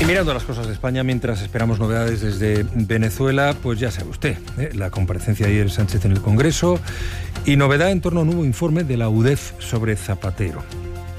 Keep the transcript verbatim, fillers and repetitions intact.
mirando las cosas de España, mientras esperamos novedades desde Venezuela, pues ya sabe usted, ¿eh? La comparecencia de ayer Sánchez en el Congreso y novedad en torno a un nuevo informe de la U D E F sobre Zapatero.